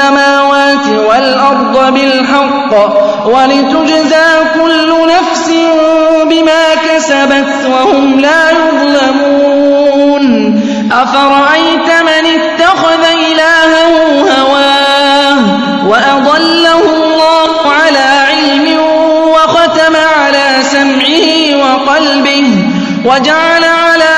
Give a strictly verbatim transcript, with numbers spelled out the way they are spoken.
السماوات والأرض بالحق ولتجزى كل نفس بما كسبت وهم لا يظلمون أفرأيت من اتخذ إلهه هواه وأضله الله على علم وختم على سمعه وقلبه وجعل على